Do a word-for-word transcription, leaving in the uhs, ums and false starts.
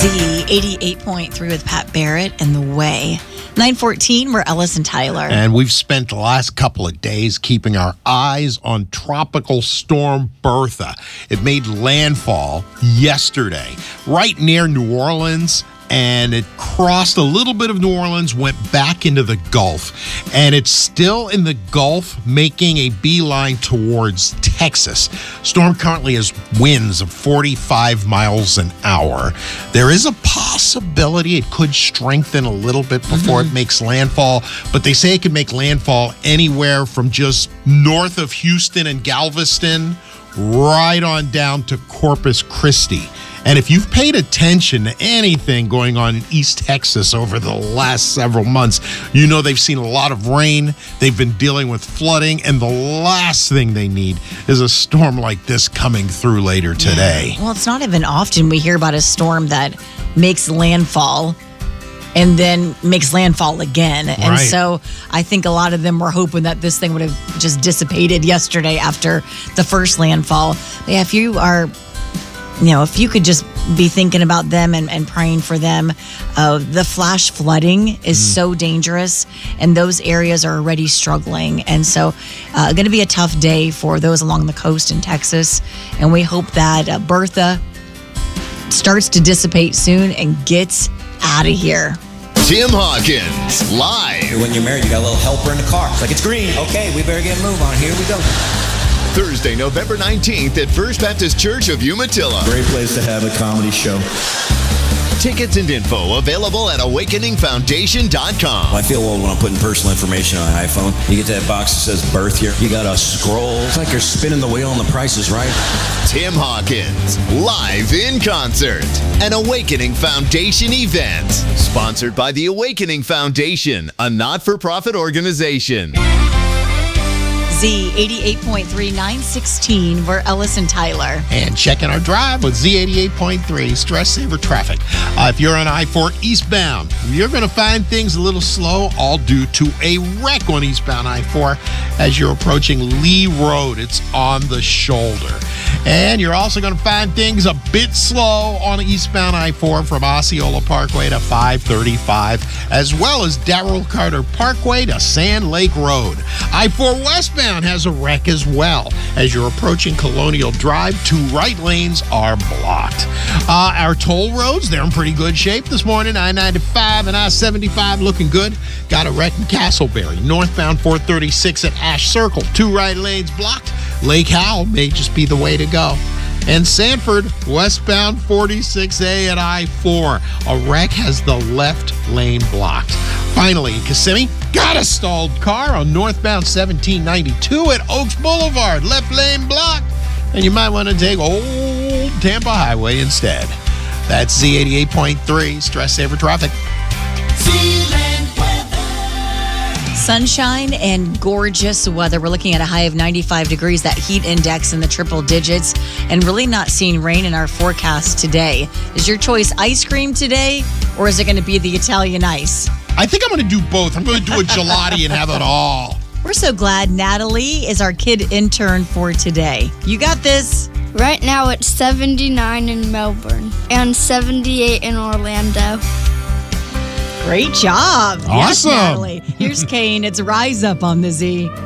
Z eighty-eight point three with Pat Barrett and The Way. nine fourteen, we're Ellis and Tyler. And we've spent the last couple of days keeping our eyes on Tropical Storm Bertha. It made landfall yesterday, right near New Orleans, and it crossed a little bit of New Orleans, went back into the Gulf, and it's still in the Gulf, making a beeline towards Texas. Storm currently has winds of forty-five miles an hour. There is a possibility it could strengthen a little bit before mm-hmm. it makes landfall, but they say it can make landfall anywhere from just north of Houston and Galveston right on down to Corpus Christi. And if you've paid attention to anything going on in East Texas over the last several months, you know they've seen a lot of rain. They've been dealing with flooding, and the last thing they need is a storm like this coming through later today. Yeah. Well, it's not even often we hear about a storm that makes landfall and then makes landfall again. And right. so I think a lot of them were hoping that this thing would have just dissipated yesterday after the first landfall. But yeah, if you are... You know, if you could just be thinking about them and, and praying for them. Uh, the flash flooding is mm. so dangerous, and those areas are already struggling. And so uh, going to be a tough day for those along the coast in Texas. And we hope that uh, Bertha starts to dissipate soon and gets out of here. Tim Hawkins, live. When you're married, you got a little helper in the car. It's like, it's green. Okay, we better get a move on. Here we go. Thursday, November nineteenth at First Baptist Church of Umatilla. Great place to have a comedy show. Tickets and info available at awakening foundation dot com. I feel old when I'm putting personal information on an iPhone. You get that box that says birth here. You got to scroll. It's like you're spinning the wheel and the price is right. Tim Hawkins, live in concert. An Awakening Foundation event. Sponsored by the Awakening Foundation, a not-for-profit organization. Z eighty-eight point three, nine sixteen, we're Ellis and Tyler. And checking our drive with Z eighty-eight point three, stress saver traffic. Uh, if you're on I four eastbound, you're going to find things a little slow, all due to a wreck on eastbound I four as you're approaching Lee Road. It's on the shoulder. And you're also going to find things a bit slow on eastbound I four from Osceola Parkway to five thirty-five, as well as Darrell Carter Parkway to Sand Lake Road. I four westbound has a wreck as well. As you're approaching Colonial Drive, two right lanes are blocked. Uh, our toll roads, they're in pretty good shape this morning. I ninety-five and I seventy-five looking good. Got a wreck in Castleberry. Northbound four thirty-six at Ash Circle, two right lanes blocked. Lake Howell may just be the way to go. And Sanford, westbound forty-six A at I four. A wreck has the left lane blocked. Finally, Kissimmee, got a stalled car on northbound seventeen ninety-two at Oaks Boulevard. Left lane blocked. And you might want to take Old Tampa Highway instead. That's Z eighty-eight point three, stress saver traffic. Sunshine and gorgeous weather. We're looking at a high of ninety-five degrees, that heat index in the triple digits, and really not seeing rain in our forecast today. Is your choice ice cream today, or is it going to be the Italian ice? I think I'm going to do both. I'm going to do a gelati and have it all. We're so glad Natalie is our kid intern for today. You got this. Right now it's seventy-nine in Melbourne and seventy-eight in Orlando. Great job. Awesome. Yes, Natalie. Here's Kane. It's Rise Up on the Z.